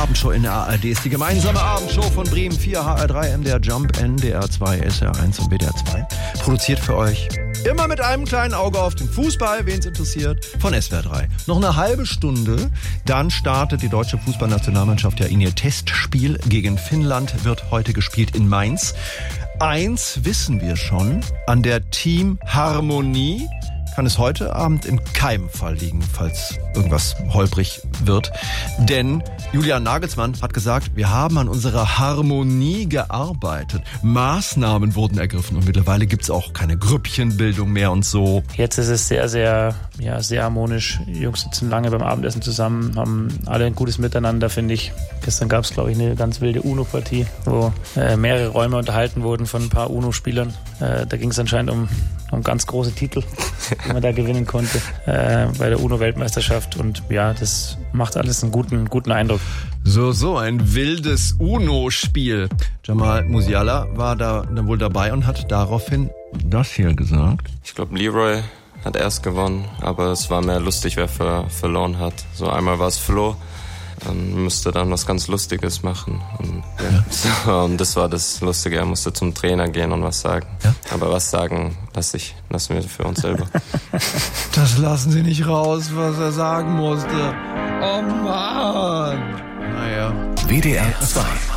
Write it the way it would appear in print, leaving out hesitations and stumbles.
Abendshow in der ARD ist die gemeinsame Abendshow von Bremen 4, HR3, MDR Jump, NDR 2, SR1 und WDR 2. Produziert für euch immer mit einem kleinen Auge auf den Fußball, wen es interessiert, von SWR 3. Noch eine halbe Stunde, dann startet die deutsche Fußballnationalmannschaft ja in ihr Testspiel gegen Finnland, wird heute gespielt in Mainz. Eins wissen wir schon, an der Teamharmonie kann es heute Abend im Keimfall liegen, falls irgendwas holprig wird. Denn Julian Nagelsmann hat gesagt, wir haben an unserer Harmonie gearbeitet. Maßnahmen wurden ergriffen und mittlerweile gibt's auch keine Grüppchenbildung mehr und so. Jetzt ist es sehr, sehr harmonisch. Die Jungs sitzen lange beim Abendessen zusammen, haben alle ein gutes Miteinander, finde ich. Gestern gab es, glaube ich, eine ganz wilde UNO-Partie, wo mehrere Räume unterhalten wurden von ein paar UNO-Spielern. Da ging es anscheinend um ganz große Titel, die man da gewinnen konnte bei der UNO-Weltmeisterschaft. Und ja, das macht alles einen guten Eindruck. So ein wildes UNO-Spiel. Jamal Musiala war da wohl dabei und hat daraufhin das hier gesagt. Ich glaube, Leroy hat erst gewonnen, aber es war mehr lustig, wer verloren hat. So einmal war es Flo, dann müsste dann was ganz Lustiges machen. Und das war das Lustige, er musste zum Trainer gehen und was sagen. Ja? Aber was sagen, lassen wir für uns selber. Das lassen Sie nicht raus, was er sagen musste. Oh Mann! Naja. WDR 2